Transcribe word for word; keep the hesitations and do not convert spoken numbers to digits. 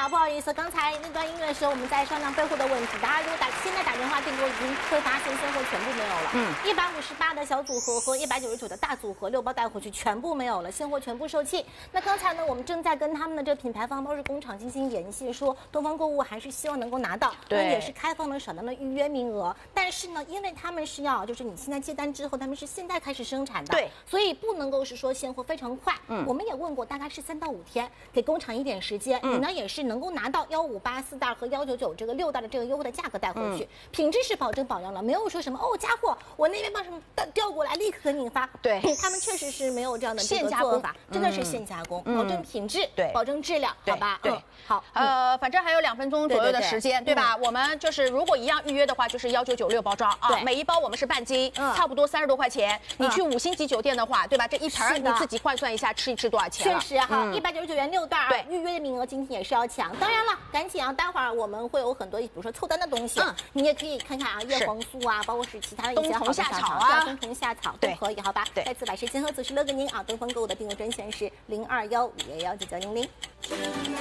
啊，不好意思，刚才那段音乐的时候我们在商量备货的问题，大家如果打现在打电话订购，已经会发现现货全部没有了。嗯，一百五十八的小组合和一百九十九的大组合，六包带回去全部没有了，现货全部售罄。那刚才呢，我们正在跟他们的这个品牌方包装工厂进行联系，说东方购物还是希望能够拿到， 对， 也是开放了少量的预约名额。但是呢，因为他们是要就是你现在接单之后，他们是现在开始生产的， 对， 所以不能够是说现货非常快。嗯，我们也问过，大概是三到五天，给工厂一点时间，嗯、你呢也是能够拿到幺五八四袋和幺九九这个六袋的这个优惠的价格带回去，嗯、品质是保证保障了，没有说什么哦加货，我那边把什么调过来立刻给你发。 对， 他们确实是没有这样的这个做法，真的是现加工，嗯、保证品质， 对， 保证质量，好吧？ 对， 嗯、好， 呃，反正还有两分钟左右的时间，对吧？我们就是如果一样预约的话，就是幺九九六包装啊，每一包我们是半斤，差不多三十多块钱。你去五星级酒店的话，对吧？这一盆你自己换算一下，吃一吃多少钱？ 确实哈，一百九十九元六袋啊，预约的名额今天也是要抢。当然了，赶紧啊，待会儿我们会有很多，比如说凑单的东西，嗯，你也可以看看啊，叶黄素啊，包括是其他的一些好的小草啊，冬虫夏草都可以，好吧？对，再次把时间和此时留给您啊，东风购物的订购专线是零二幺五幺幺九九零零。